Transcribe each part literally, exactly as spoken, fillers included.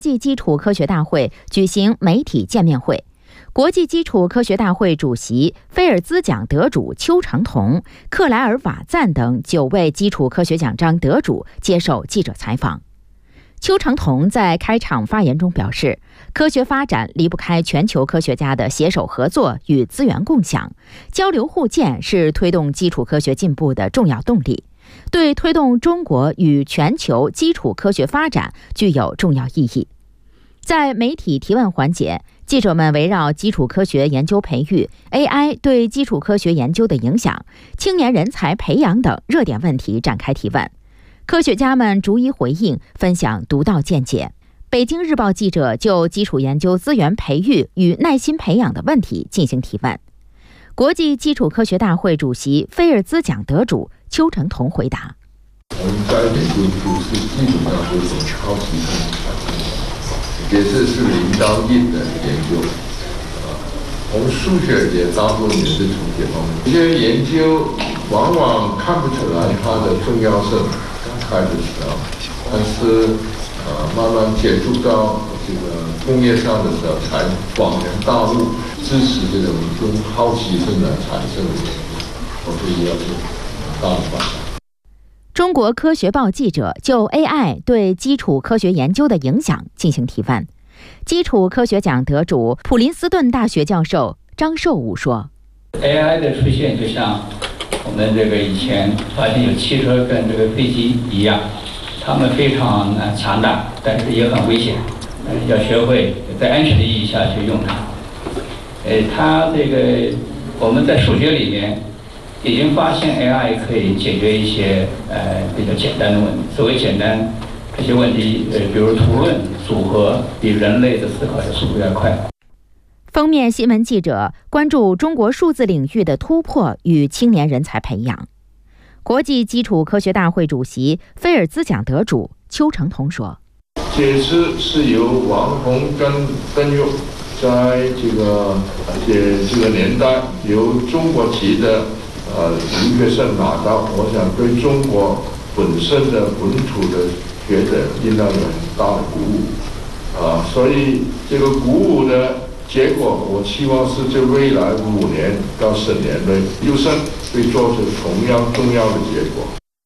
国际基础科学大会举行媒体见面会，国际基础科学大会主席、菲尔兹奖得主邱长同、克莱尔瓦赞等九位基础科学奖章得主接受记者采访。邱长同在开场发言中表示，科学发展离不开全球科学家的携手合作与资源共享，交流互鉴是推动基础科学进步的重要动力，对推动中国与全球基础科学发展具有重要意义。在媒体提问环节，记者们围绕基础科学研究培育、A I 对基础科学研究的影响、青年人才培养等热点问题展开提问。科学家们逐一回应，分享独到见解。北京日报记者就基础研究资源培育与耐心培养的问题进行提问。国际基础科学大会主席、菲尔兹奖得主邱长同回答： 我们在研究处是基本上是一种超级生产，也是是零到一的研究。我们数学也大部分也是从这方面，这些研究往往看不出来它的重要性，刚开始的时候，但是呃慢慢接触到这个工业上的时候，才恍然大悟，支持这种用好奇心来产生的研究，我觉得也是很大的发展。 中国科学报记者就 A I 对基础科学研究的影响进行提问。基础科学奖得主、普林斯顿大学教授张寿武说 ：“A I 的出现就像我们这个以前发现有汽车跟这个飞机一样，它们非常呃强大，但是也很危险，呃，要学会在安全的意义下去用它。呃，它这个我们在数学里面已经发现 A I 可以解决一些呃比较简单的问题。所谓简单，这些问题呃，比如图论、组合，比人类的思考的速度要快。” 封面新闻记者关注中国数字领域的突破与青年人才培养。国际基础科学大会主席、菲尔兹奖得主邱长同说：“ 这次是由王洪跟邓佑在这个这这个年代由中国籍的呃留学生拿到，我想对中国本身的本土的学者应当有很大的鼓舞，啊、呃，所以这个鼓舞的结果，我期望是在未来五年到十年内，优生会做出同样重要的结果。”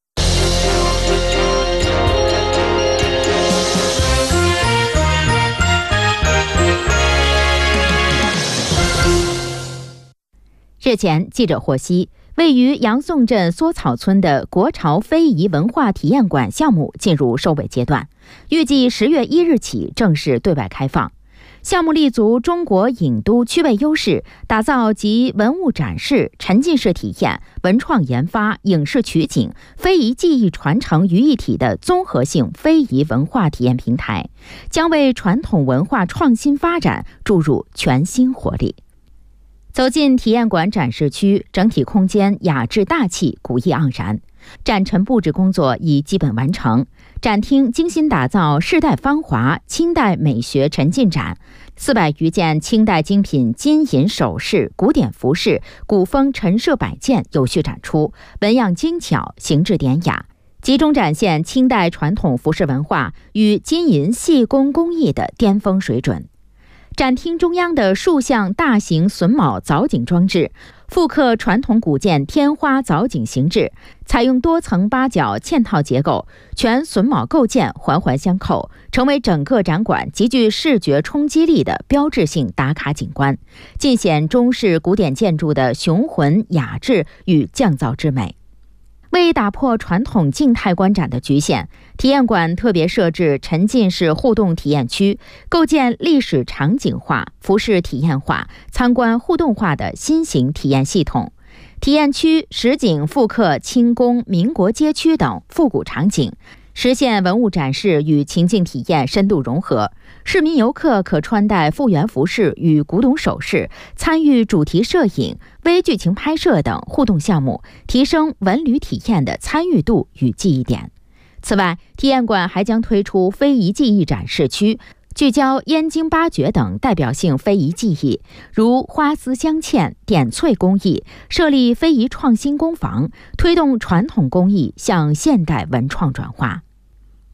日前，记者获悉，位于杨宋镇梭草村的国潮非遗文化体验馆项目进入收尾阶段，预计十月一日起正式对外开放。项目立足中国郢都区位优势，打造集文物展示、沉浸式体验、文创研发、影视取景、非遗技艺传承于一体的综合性非遗文化体验平台，将为传统文化创新发展注入全新活力。走进体验馆展示区，整体空间雅致大气，古意盎然。展陈布置工作已基本完成，展厅精心打造世代芳华清代美学沉浸展，四百余件清代精品金银首饰、古典服饰、古风陈设摆件有序展出，纹样精巧，形制典雅，集中展现清代传统服饰文化与金银细工工艺的巅峰水准。展厅中央的数项大型榫卯藻井装置，复刻传统古建天花藻井形制，采用多层八角嵌套结构，全榫卯构件环环相扣，成为整个展馆极具视觉冲击力的标志性打卡景观，尽显中式古典建筑的雄浑雅致与匠造之美。为打破传统静态观展的局限，体验馆特别设置沉浸式互动体验区，构建历史场景化、服饰体验化、参观互动化的新型体验系统。体验区实景复刻清宫、民国街区等复古场景，实现文物展示与情境体验深度融合。市民游客可穿戴复原服饰与古董首饰，参与主题摄影、微剧情拍摄等互动项目，提升文旅体验的参与度与记忆点。此外，体验馆还将推出非遗技艺展示区，聚焦燕京八绝等代表性非遗技艺，如花丝镶嵌、点翠工艺，设立非遗创新工坊，推动传统工艺向现代文创转化。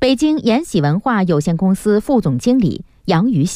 北京延禧文化有限公司副总经理杨于